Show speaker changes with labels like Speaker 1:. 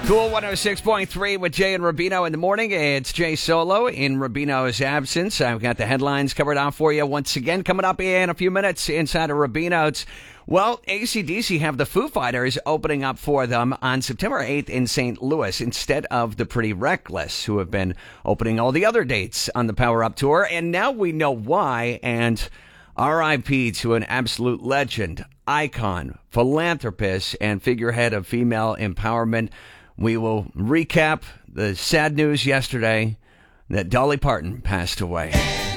Speaker 1: Cool 106.3 with Jay and Rubino in the morning. It's Jay Solo in Rubino's absence. I've got the headlines covered out for you once again. Coming up in a few minutes inside of Rubino's. Well, AC/DC have the Foo Fighters opening up for them on September 8th in St. Louis instead of the Pretty Reckless, who have been opening all the other dates on the Power Up Tour. And now we know why. And RIP to an absolute legend, icon, philanthropist, and figurehead of female empowerment. We will recap the sad news yesterday that Dolly Parton passed away.